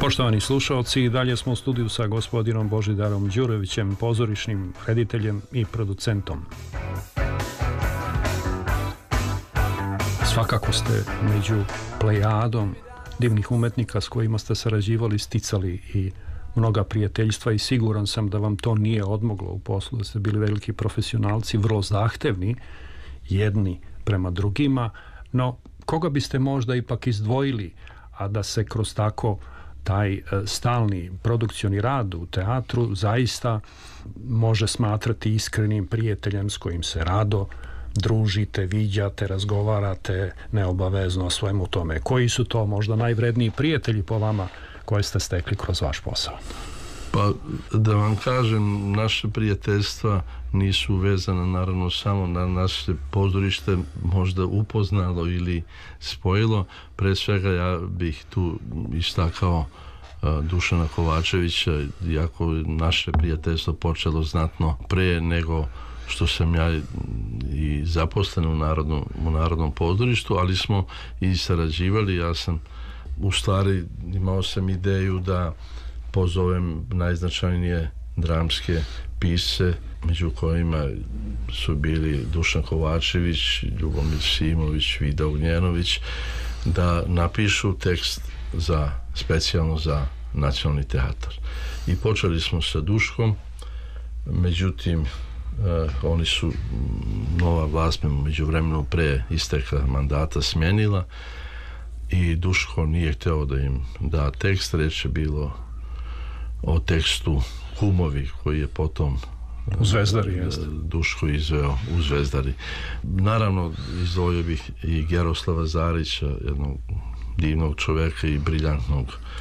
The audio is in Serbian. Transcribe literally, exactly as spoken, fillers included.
Poštovani slušalci, i dalje smo u studiju sa gospodinom Božidarom Đurovićem, pozorišnim rediteljem i producentom. Svakako ste među plejadom divnih umetnika s kojima ste sarađivali, sticali i mnoga prijateljstva, i siguran sam da vam to nije odmoglo u poslu, da ste bili veliki profesionalci, vrlo zahtevni jedni prema drugima, no koga biste možda ipak izdvojili, a da se kroz tako taj stalni produkcioni rad u teatru zaista može smatrati iskrenim prijateljem s kojim se rado družite, viđate, razgovarate neobavezno o svemu tome? Koji su to možda najvredniji prijatelji po vama koje ste stekli kroz vaš posao? Pa da vam kažem, naše prijateljstva nisu vezana naravno samo na naše pozorište, možda upoznalo ili spojilo. Pre svega ja bih tu istakao Dušana Kovačevića, iako naše prijateljstvo počelo znatno pre nego što sam ja i zaposlen u Narodnom, u Narodnom pozorištu, ali smo i sarađivali. Ja sam u stvari imao sam ideju da pozovem najznačajnije dramske pisce, među kojima su bili Dušan Kovačević, Ljubomir Simović, Vida Ognjenović, da napišu tekst za, specijalno za Nacionalni teatar. I počeli smo sa Duškom, međutim uh, oni su, nova vlast me među vremenu pre isteka mandata smenila i Duško nije hteo da im da tekst. Reč je bilo o tekstu Kumovi, koji je potom u Zvezdari Duško izveo u Zvezdari. Naravno, izdvojio bih i Geroslava Zarića, jednog divnog čoveka i briljantnog